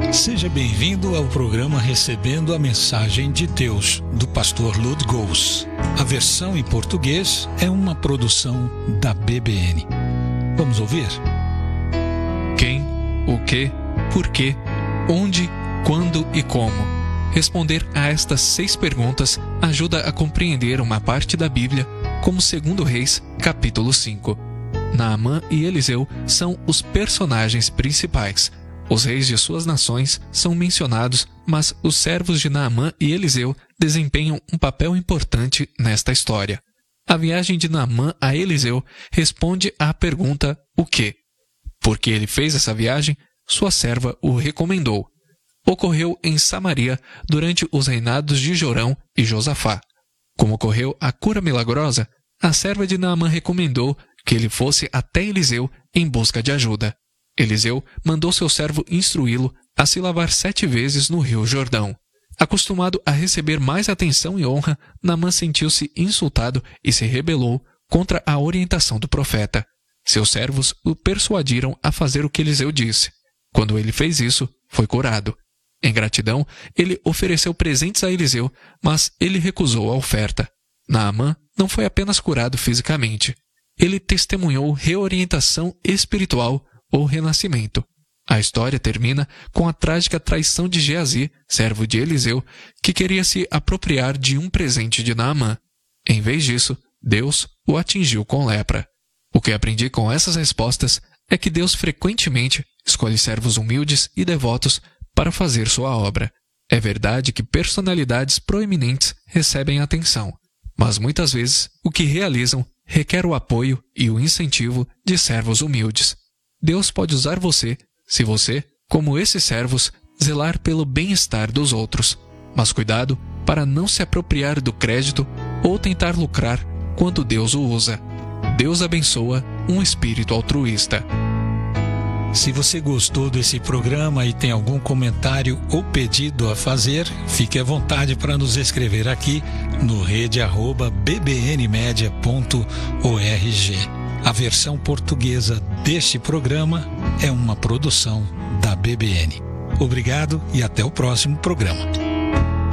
Seja bem-vindo ao programa Recebendo a Mensagem de Deus, do pastor Lud Gous. A versão em português é uma produção da BBN. Vamos ouvir? Quem, o que, por quê, onde, quando e como. Responder a estas 6 perguntas ajuda a compreender uma parte da Bíblia, como 2 Reis, capítulo 5. Naamã e Eliseu são os personagens principais. Os reis de suas nações são mencionados, mas os servos de Naamã e Eliseu desempenham um papel importante nesta história. A viagem de Naamã a Eliseu responde à pergunta o quê? Porque ele fez essa viagem, sua serva o recomendou. Ocorreu em Samaria durante os reinados de Jorão e Josafá. Como ocorreu a cura milagrosa, a serva de Naamã recomendou que ele fosse até Eliseu em busca de ajuda. Eliseu mandou seu servo instruí-lo a se lavar 7 vezes no rio Jordão. Acostumado a receber mais atenção e honra, Naamã sentiu-se insultado e se rebelou contra a orientação do profeta. Seus servos o persuadiram a fazer o que Eliseu disse. Quando ele fez isso, foi curado. Em gratidão, ele ofereceu presentes a Eliseu, mas ele recusou a oferta. Naamã não foi apenas curado fisicamente. Ele testemunhou reorientação espiritual ou renascimento. A história termina com a trágica traição de Geazi, servo de Eliseu, que queria se apropriar de um presente de Naamã. Em vez disso, Deus o atingiu com lepra. O que aprendi com essas respostas é que Deus frequentemente escolhe servos humildes e devotos para fazer sua obra. É verdade que personalidades proeminentes recebem atenção, mas muitas vezes o que realizam requer o apoio e o incentivo de servos humildes. Deus pode usar você, se você, como esses servos, zelar pelo bem-estar dos outros. Mas cuidado para não se apropriar do crédito ou tentar lucrar quando Deus o usa. Deus abençoa um espírito altruísta. Se você gostou desse programa e tem algum comentário ou pedido a fazer, fique à vontade para nos escrever aqui no rede@bbnmedia.org. A versão portuguesa deste programa é uma produção da BBN. Obrigado e até o próximo programa.